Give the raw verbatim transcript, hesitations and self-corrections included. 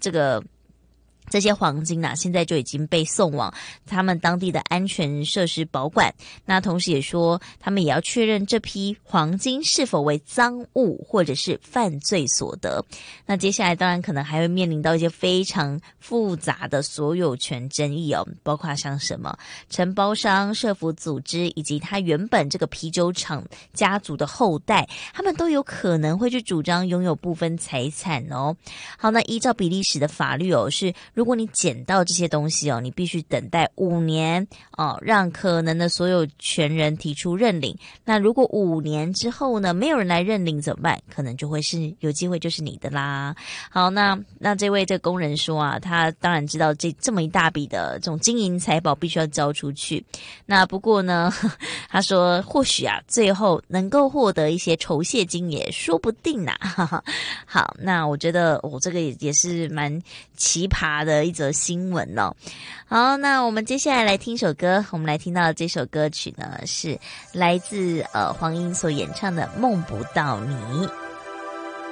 这个这些黄金啊，现在就已经被送往他们当地的安全设施保管。那同时也说，他们也要确认这批黄金是否为赃物或者是犯罪所得。那接下来当然可能还会面临到一些非常复杂的所有权争议哦，包括像什么承包商、社福组织以及他原本这个啤酒厂家族的后代，他们都有可能会去主张拥有部分财产哦。好，那依照比利时的法律哦，是如果你捡到这些东西哦，你必须等待五年哦，让可能的所有权人提出认领。那如果五年之后呢，没有人来认领怎么办？可能就会是有机会就是你的啦。好，那那这位这个工人说啊，他当然知道这这么一大笔的这种金银财宝必须要交出去。那不过呢，他说或许啊，最后能够获得一些酬谢金也说不定啦。好，那我觉得我、哦、这个也也是蛮奇葩的一则新闻哦。好，那我们接下来来听首歌，我们来听到的这首歌曲呢，是来自呃黄英所演唱的《梦不到你》。